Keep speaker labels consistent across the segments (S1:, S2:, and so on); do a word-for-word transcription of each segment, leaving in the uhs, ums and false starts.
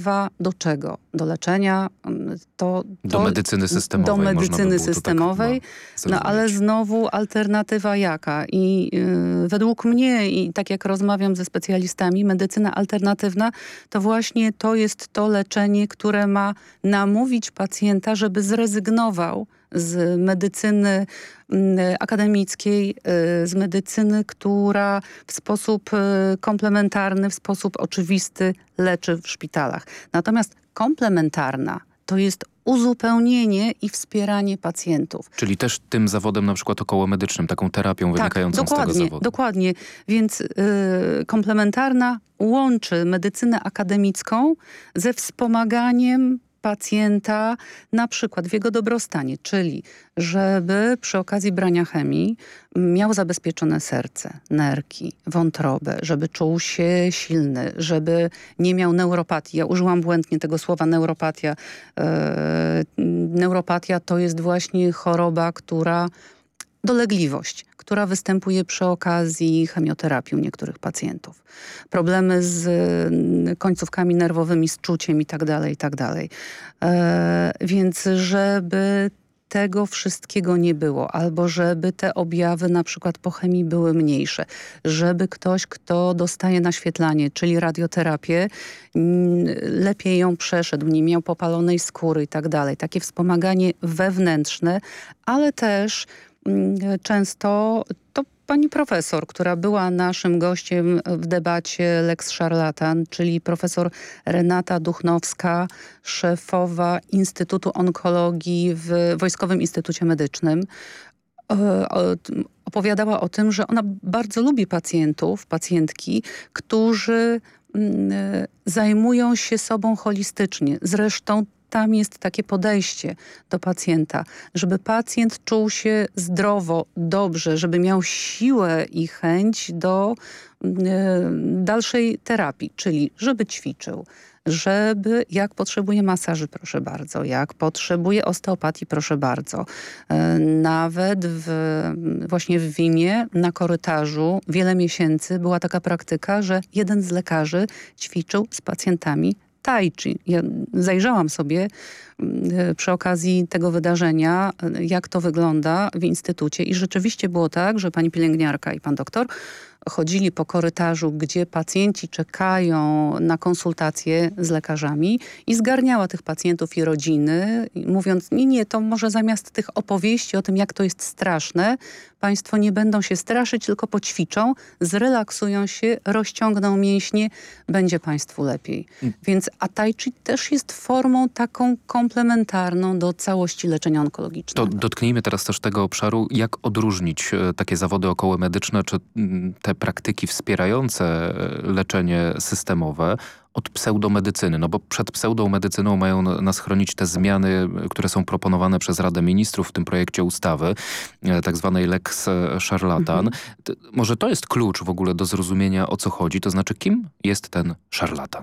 S1: alternatywa do czego? Do leczenia? To, to
S2: do medycyny systemowej.
S1: Do medycyny
S2: by
S1: systemowej.
S2: Tak
S1: no ale znowu alternatywa jaka? I yy, według mnie, i tak jak rozmawiam ze specjalistami, medycyna alternatywna to właśnie to jest to leczenie, które ma namówić pacjenta, żeby zrezygnował z medycyny akademickiej, z medycyny, która w sposób komplementarny, w sposób oczywisty leczy w szpitalach. Natomiast komplementarna to jest uzupełnienie i wspieranie pacjentów.
S2: Czyli też tym zawodem na przykład okołomedycznym, taką terapią
S1: tak,
S2: wynikającą z tego zawodu.
S1: Dokładnie. Więc yy, komplementarna łączy medycynę akademicką ze wspomaganiem pacjenta na przykład w jego dobrostanie, czyli żeby przy okazji brania chemii miał zabezpieczone serce, nerki, wątrobę, żeby czuł się silny, żeby nie miał neuropatii. Ja użyłam błędnie tego słowa neuropatia. E, neuropatia to jest właśnie choroba, która dolegliwość, która występuje przy okazji chemioterapii u niektórych pacjentów. Problemy z końcówkami nerwowymi, z czuciem i tak dalej, i tak dalej. E, więc żeby tego wszystkiego nie było, albo żeby te objawy na przykład po chemii były mniejsze, żeby ktoś, kto dostaje naświetlanie, czyli radioterapię, lepiej ją przeszedł, nie miał popalonej skóry i tak dalej. Takie wspomaganie wewnętrzne, ale też często to pani profesor, która była naszym gościem w debacie Lex Szarlatan, czyli profesor Renata Duchnowska, szefowa Instytutu Onkologii w Wojskowym Instytucie Medycznym, opowiadała o tym, że ona bardzo lubi pacjentów, pacjentki, którzy zajmują się sobą holistycznie. Zresztą tam jest takie podejście do pacjenta, żeby pacjent czuł się zdrowo, dobrze, żeby miał siłę i chęć do y, dalszej terapii, czyli żeby ćwiczył, żeby jak potrzebuje masaży, proszę bardzo, jak potrzebuje osteopatii, proszę bardzo. Y, nawet w, właśnie w Wimie na korytarzu wiele miesięcy była taka praktyka, że jeden z lekarzy ćwiczył z pacjentami tai chi. Ja zajrzałam sobie przy okazji tego wydarzenia, jak to wygląda w instytucie i rzeczywiście było tak, że pani pielęgniarka i pan doktor chodzili po korytarzu, gdzie pacjenci czekają na konsultacje z lekarzami i zgarniała tych pacjentów i rodziny, mówiąc, nie, nie, to może zamiast tych opowieści o tym, jak to jest straszne, państwo nie będą się straszyć, tylko poćwiczą, zrelaksują się, rozciągną mięśnie, będzie państwu lepiej. Mm. Więc a tai chi też jest formą taką komplementarną do całości leczenia onkologicznego.
S2: To dotknijmy teraz też tego obszaru, jak odróżnić takie zawody okołomedyczne, czy te praktyki wspierające leczenie systemowe od pseudomedycyny. No bo przed pseudomedycyną mają nas chronić te zmiany, które są proponowane przez Radę Ministrów w tym projekcie ustawy, tak zwanej Lex Szarlatan. Mhm. Może to jest klucz w ogóle do zrozumienia, o co chodzi? To znaczy, kim jest ten szarlatan?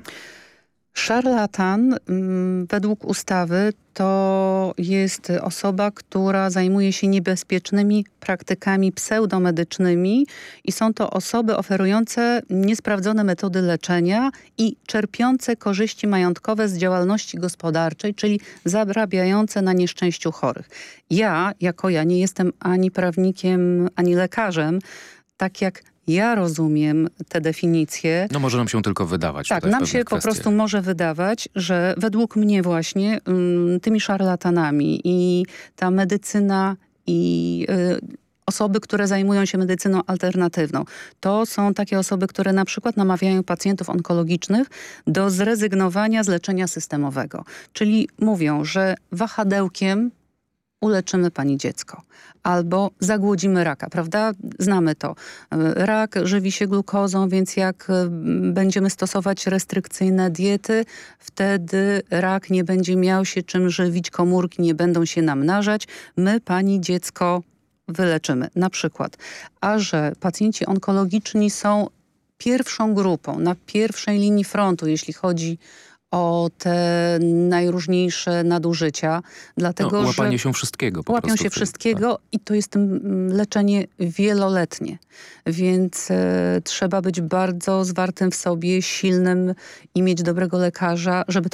S1: Szarlatan mm, według ustawy to jest osoba, która zajmuje się niebezpiecznymi praktykami pseudomedycznymi i są to osoby oferujące niesprawdzone metody leczenia i czerpiące korzyści majątkowe z działalności gospodarczej, czyli zarabiające na nieszczęściu chorych. Ja, jako ja, nie jestem ani prawnikiem, ani lekarzem, tak jak ja rozumiem te definicje.
S2: No może nam się tylko wydawać.
S1: Tak, nam się po prostu może wydawać, że według mnie właśnie ym, tymi szarlatanami i ta medycyna i y, osoby, które zajmują się medycyną alternatywną, to są takie osoby, które na przykład namawiają pacjentów onkologicznych do zrezygnowania z leczenia systemowego. Czyli mówią, że wahadełkiem uleczymy pani dziecko. Albo zagłodzimy raka, prawda? Znamy to. Rak żywi się glukozą, więc jak będziemy stosować restrykcyjne diety, wtedy rak nie będzie miał się czym żywić, komórki nie będą się namnażać. My pani dziecko wyleczymy. Na przykład. A że pacjenci onkologiczni są pierwszą grupą, na pierwszej linii frontu, jeśli chodzi o te najróżniejsze nadużycia. Dlatego,
S2: no, łapanie
S1: że
S2: się wszystkiego. Po
S1: łapią
S2: prostu
S1: się wszystkiego tak. I to jest leczenie wieloletnie. Więc e, trzeba być bardzo zwartym w sobie, silnym i mieć dobrego lekarza, żeby to